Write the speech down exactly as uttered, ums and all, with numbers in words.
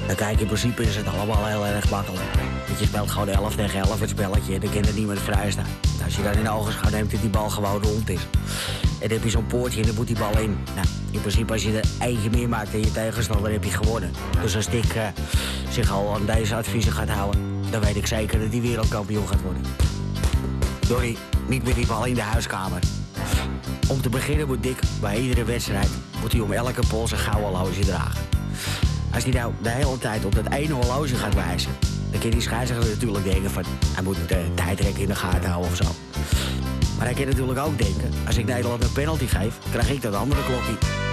Dan kijk, in principe is het allemaal heel erg makkelijk. Want je speelt gewoon elf tegen elf het spelletje en dan kan er niemand vrij staan. Als je dan in de ogenschouw neemt dat die bal gewoon rond is. En dan heb je zo'n poortje en dan moet die bal in. Nou, in principe als je er eentje meer maakt dan je tegenstander, heb je gewonnen. Dus als Dick uh, zich al aan deze adviezen gaat houden, dan weet ik zeker dat hij wereldkampioen gaat worden. Dorry, niet meer die bal in de huiskamer. Om te beginnen moet Dick bij iedere wedstrijd moet hij om elke pols een gouden horloge dragen. Als hij nou de hele tijd op dat ene horloge gaat wijzen, dan kan die scheidsrechter natuurlijk denken van hij moet de tijdrek in de gaten houden of zo. Maar hij kan natuurlijk ook denken, als ik Nederland een penalty geef, krijg ik dat andere klokje.